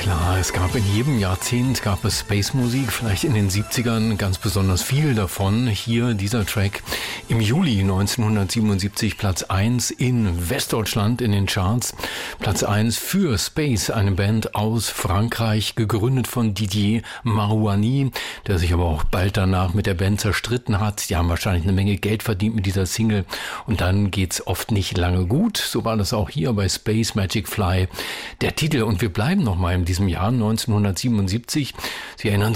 Klar, es gab in jedem Jahrzehnt Space-Musik, vielleicht in den 70ern ganz besonders viel davon. Hier dieser Track im Juli 1977 Platz 1 in Westdeutschland in den Charts. Platz 1 für Space, eine Band aus Frankreich, gegründet von Didier Marouani, der sich aber auch bald danach mit der Band zerstritten hat. Die haben wahrscheinlich eine Menge Geld verdient mit dieser Single und dann geht's oft nicht lange gut. So war das auch hier bei Space Magic Fly der Titel. Und wir bleiben noch mal in diesem Jahr 1977. Sie erinnern